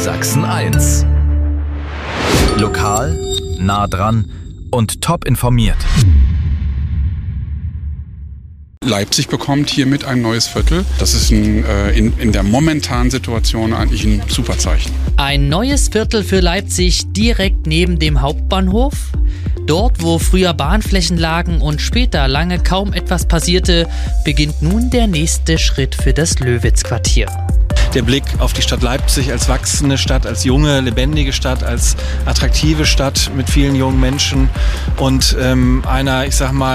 Sachsen 1. Lokal, nah dran und top informiert. Leipzig bekommt hiermit ein neues Viertel. Das ist in der momentanen Situation eigentlich ein super Zeichen. Ein neues Viertel für Leipzig direkt neben dem Hauptbahnhof. Dort, wo früher Bahnflächen lagen und später lange kaum etwas passierte, beginnt nun der nächste Schritt für das Löwitz-Quartier. Der Blick auf die Stadt Leipzig als wachsende Stadt, als junge, lebendige Stadt, als attraktive Stadt mit vielen jungen Menschen und einer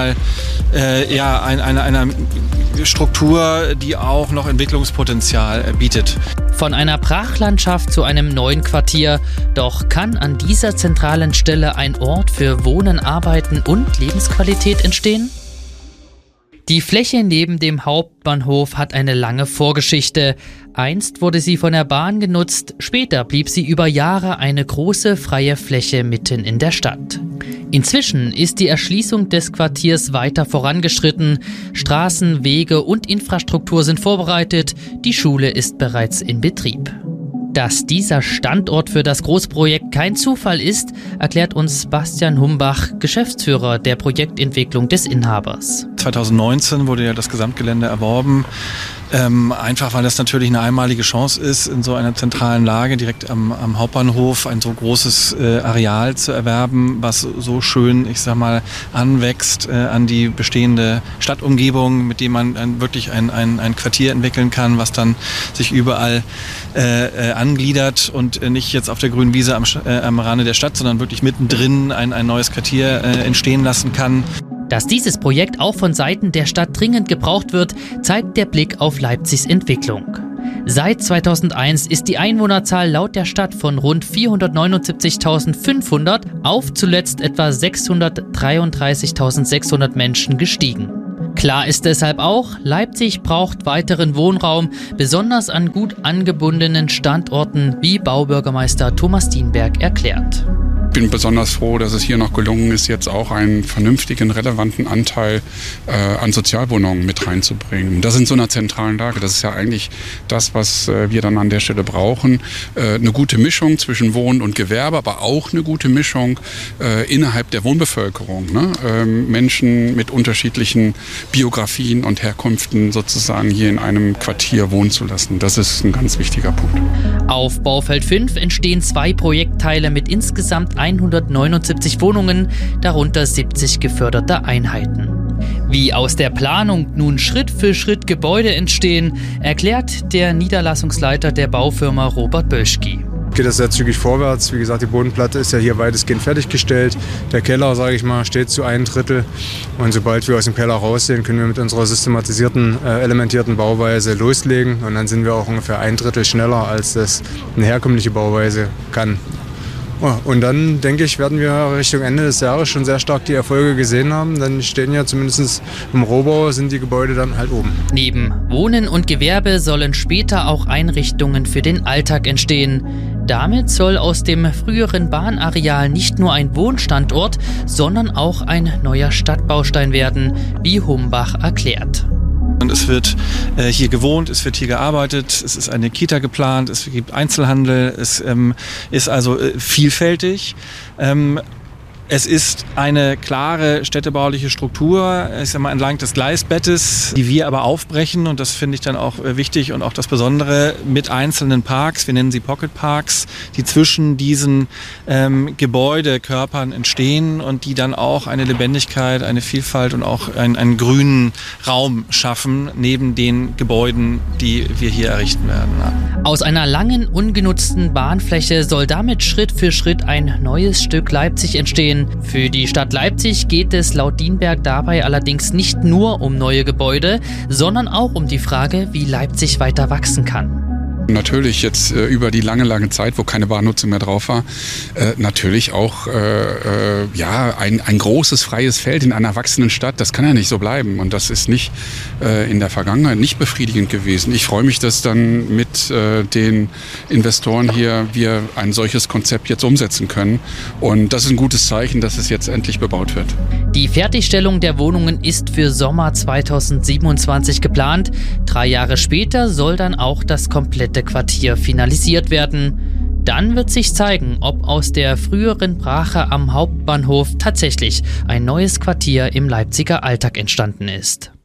Struktur, die auch noch Entwicklungspotenzial bietet. Von einer Brachlandschaft zu einem neuen Quartier. Doch kann an dieser zentralen Stelle ein Ort für Wohnen, Arbeiten und Lebensqualität entstehen? Die Fläche neben dem Hauptbahnhof hat eine lange Vorgeschichte. Einst wurde sie von der Bahn genutzt, später blieb sie über Jahre eine große freie Fläche mitten in der Stadt. Inzwischen ist die Erschließung des Quartiers weiter vorangeschritten. Straßen, Wege und Infrastruktur sind vorbereitet, die Schule ist bereits in Betrieb. Dass dieser Standort für das Großprojekt kein Zufall ist, erklärt uns Bastian Humbach, Geschäftsführer der Projektentwicklung des Inhabers. 2019 wurde ja das Gesamtgelände erworben, einfach weil das natürlich eine einmalige Chance ist, in so einer zentralen Lage direkt am Hauptbahnhof ein so großes Areal zu erwerben, was so schön, anwächst an die bestehende Stadtumgebung, mit dem man wirklich ein Quartier entwickeln kann, was dann sich überall angliedert und nicht jetzt auf der grünen Wiese am Rande der Stadt, sondern wirklich mittendrin ein neues Quartier entstehen lassen kann. Dass dieses Projekt auch von Seiten der Stadt dringend gebraucht wird, zeigt der Blick auf Leipzigs Entwicklung. Seit 2001 ist die Einwohnerzahl laut der Stadt von rund 479.500 auf zuletzt etwa 633.600 Menschen gestiegen. Klar ist deshalb auch, Leipzig braucht weiteren Wohnraum, besonders an gut angebundenen Standorten, wie Baubürgermeister Thomas Dienberg erklärt. Ich bin besonders froh, dass es hier noch gelungen ist, jetzt auch einen vernünftigen, relevanten Anteil an Sozialwohnungen mit reinzubringen. Das in so einer zentralen Lage. Das ist ja eigentlich das, was wir dann an der Stelle brauchen. Eine gute Mischung zwischen Wohnen und Gewerbe, aber auch eine gute Mischung innerhalb der Wohnbevölkerung. Ne? Menschen mit unterschiedlichen Biografien und Herkünften sozusagen hier in einem Quartier wohnen zu lassen. Das ist ein ganz wichtiger Punkt. Auf Baufeld 5 entstehen 2 Projektteile mit insgesamt 179 Wohnungen, darunter 70 geförderte Einheiten. Wie aus der Planung nun Schritt für Schritt Gebäude entstehen, erklärt der Niederlassungsleiter der Baufirma Robert Böschki. Geht das sehr zügig vorwärts. Wie gesagt, die Bodenplatte ist ja hier weitestgehend fertiggestellt. Der Keller, steht zu 1/3. Und sobald wir aus dem Keller raussehen, können wir mit unserer systematisierten, elementierten Bauweise loslegen. Und dann sind wir auch ungefähr 1/3 schneller, als das eine herkömmliche Bauweise kann. Und dann, denke ich, werden wir Richtung Ende des Jahres schon sehr stark die Erfolge gesehen haben. Dann stehen ja zumindest im Rohbau, sind die Gebäude dann halt oben. Neben Wohnen und Gewerbe sollen später auch Einrichtungen für den Alltag entstehen. Damit soll aus dem früheren Bahnareal nicht nur ein Wohnstandort, sondern auch ein neuer Stadtbaustein werden, wie Humbach erklärt. Und es wird hier gewohnt, es wird hier gearbeitet, es ist eine Kita geplant, es gibt Einzelhandel, es ist also vielfältig. Es ist eine klare städtebauliche Struktur, entlang des Gleisbettes, die wir aber aufbrechen, und das finde ich dann auch wichtig und auch das Besondere, mit einzelnen Parks, wir nennen sie Pocket Parks, die zwischen diesen Gebäudekörpern entstehen und die dann auch eine Lebendigkeit, eine Vielfalt und auch einen grünen Raum schaffen, neben den Gebäuden, die wir hier errichten werden. Aus einer langen, ungenutzten Bahnfläche soll damit Schritt für Schritt ein neues Stück Leipzig entstehen. Für die Stadt Leipzig geht es laut Dienberg dabei allerdings nicht nur um neue Gebäude, sondern auch um die Frage, wie Leipzig weiter wachsen kann. Natürlich jetzt über die lange Zeit, wo keine Bahnnutzung mehr drauf war, natürlich auch ein großes freies Feld in einer wachsenden Stadt. Das kann ja nicht so bleiben, und das ist nicht in der Vergangenheit nicht befriedigend gewesen. Ich freue mich, dass dann mit den Investoren hier wir ein solches Konzept jetzt umsetzen können, und das ist ein gutes Zeichen, dass es jetzt endlich bebaut wird. Die Fertigstellung der Wohnungen ist für Sommer 2027 geplant. 3 Jahre später soll dann auch das komplette Quartier finalisiert werden. Dann wird sich zeigen, ob aus der früheren Brache am Hauptbahnhof tatsächlich ein neues Quartier im Leipziger Alltag entstanden ist.